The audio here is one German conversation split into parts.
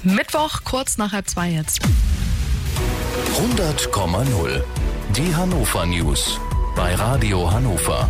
Mittwoch, kurz nach 1:30 jetzt. 100,0. Die Hannover News bei Radio Hannover.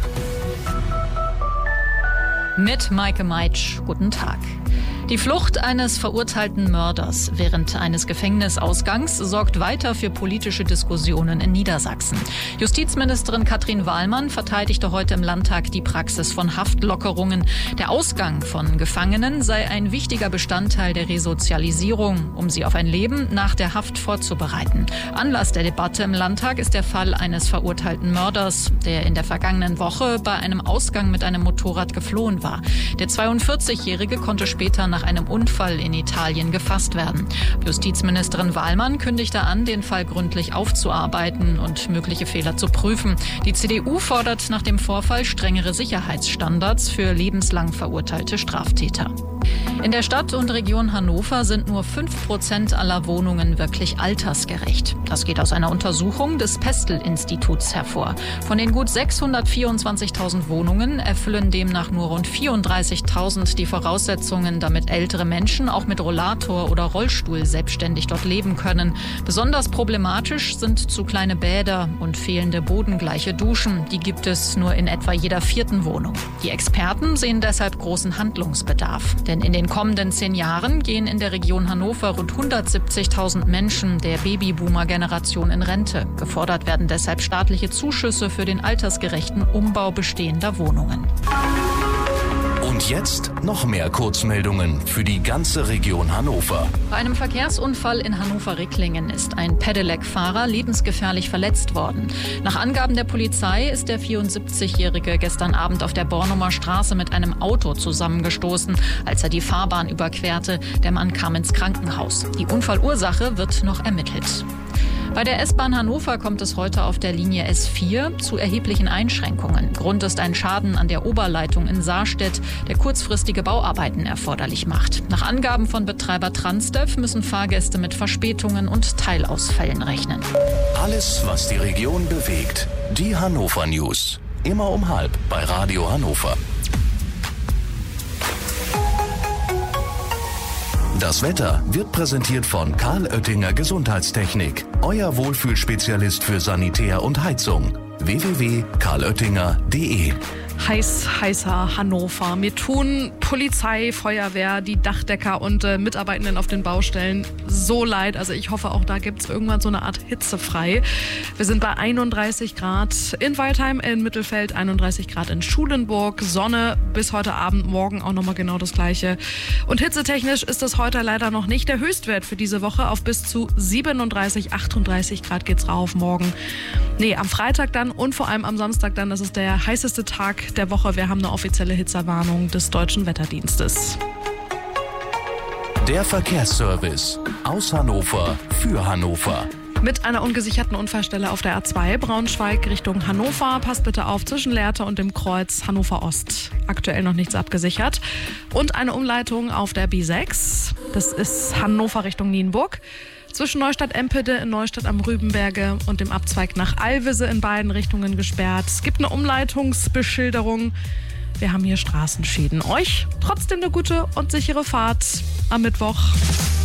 Mit Maike Meitsch. Guten Tag. Die Flucht eines verurteilten Mörders während eines Gefängnisausgangs sorgt weiter für politische Diskussionen in Niedersachsen. Justizministerin Katrin Wahlmann verteidigte heute im Landtag die Praxis von Haftlockerungen. Der Ausgang von Gefangenen sei ein wichtiger Bestandteil der Resozialisierung, um sie auf ein Leben nach der Haft vorzubereiten. Anlass der Debatte im Landtag ist der Fall eines verurteilten Mörders, der in der vergangenen Woche bei einem Ausgang mit einem Motorrad geflohen war. Der 42-Jährige konnte später nach einem Unfall in Italien gefasst werden. Justizministerin Wahlmann kündigte an, den Fall gründlich aufzuarbeiten und mögliche Fehler zu prüfen. Die CDU fordert nach dem Vorfall strengere Sicherheitsstandards für lebenslang verurteilte Straftäter. In der Stadt und Region Hannover sind nur 5% aller Wohnungen wirklich altersgerecht. Das geht aus einer Untersuchung des Pestel-Instituts hervor. Von den gut 624.000 Wohnungen erfüllen demnach nur rund 34.000 die Voraussetzungen, damit ältere Menschen auch mit Rollator oder Rollstuhl selbstständig dort leben können. Besonders problematisch sind zu kleine Bäder und fehlende bodengleiche Duschen. Die gibt es nur in etwa jeder 4. Wohnung. Die Experten sehen deshalb großen Handlungsbedarf. Denn in den kommenden 10 Jahren gehen in der Region Hannover rund 170.000 Menschen der Babyboomer-Generation in Rente. Gefordert werden deshalb staatliche Zuschüsse für den altersgerechten Umbau bestehender Wohnungen. Und jetzt noch mehr Kurzmeldungen für die ganze Region Hannover. Bei einem Verkehrsunfall in Hannover-Ricklingen ist ein Pedelec-Fahrer lebensgefährlich verletzt worden. Nach Angaben der Polizei ist der 74-Jährige gestern Abend auf der Bornumer Straße mit einem Auto zusammengestoßen, als er die Fahrbahn überquerte. Der Mann kam ins Krankenhaus. Die Unfallursache wird noch ermittelt. Bei der S-Bahn Hannover kommt es heute auf der Linie S4 zu erheblichen Einschränkungen. Grund ist ein Schaden an der Oberleitung in Saarstedt, der kurzfristige Bauarbeiten erforderlich macht. Nach Angaben von Betreiber Transdev müssen Fahrgäste mit Verspätungen und Teilausfällen rechnen. Alles, was die Region bewegt. Die Hannover News. Immer um 12:30 bei Radio Hannover. Das Wetter wird präsentiert von Karl Oettinger Gesundheitstechnik. Euer Wohlfühlspezialist für Sanitär und Heizung. www.karloettinger.de. Heißer Hannover. Mir tun Polizei, Feuerwehr, die Dachdecker und Mitarbeitenden auf den Baustellen so leid. Also ich hoffe, auch da gibt es irgendwann so eine Art hitzefrei. Wir sind bei 31 Grad in Waldheim, in Mittelfeld, 31 Grad in Schulenburg. Sonne bis heute Abend, morgen auch nochmal genau das Gleiche. Und hitzetechnisch ist das heute leider noch nicht der Höchstwert für diese Woche. Auf bis zu 37, 38 Grad geht's rauf morgen. Nee, am Freitag dann und vor allem am Samstag dann. Das ist der heißeste Tag der Woche. Wir haben eine offizielle Hitzewarnung des Deutschen Wetterdienstes. Der Verkehrsservice aus Hannover für Hannover. Mit einer ungesicherten Unfallstelle auf der A2 Braunschweig Richtung Hannover. Passt bitte auf zwischen Lehrte und dem Kreuz Hannover Ost. Aktuell noch nichts abgesichert. Und eine Umleitung auf der B6. Das ist Hannover Richtung Nienburg. Zwischen Neustadt-Empede in Neustadt am Rübenberge und dem Abzweig nach Alvise in beiden Richtungen gesperrt. Es gibt eine Umleitungsbeschilderung. Wir haben hier Straßenschäden. Euch trotzdem eine gute und sichere Fahrt am Mittwoch.